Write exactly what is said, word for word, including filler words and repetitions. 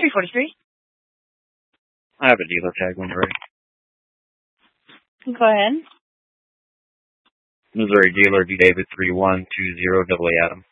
three forty-three. I have a dealer tag when you're ready. Go ahead. Missouri dealer D David three one two zero double A Adam.